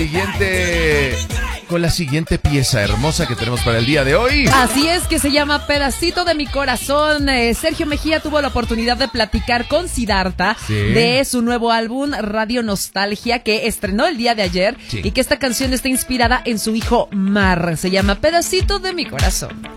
Con la siguiente pieza hermosa que tenemos para el día de hoy. Así es, que se llama Pedacito de mi corazón. Sergio Mejía tuvo la oportunidad de platicar con Siddhartha de su nuevo álbum Radio Nostalgia, que estrenó el día de ayer, y que esta canción está inspirada en su hijo Mar. Se llama Pedacito de mi corazón.